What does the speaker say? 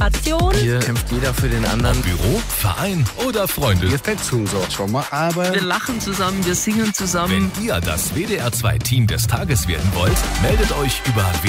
Passion. Hier kämpft jeder für den anderen. Büro, Verein oder Freunde. Wir fetzen so schon mal, aber Wir lachen zusammen, wir singen zusammen. Wenn ihr das WDR 2 Team des Tages werden wollt, meldet euch über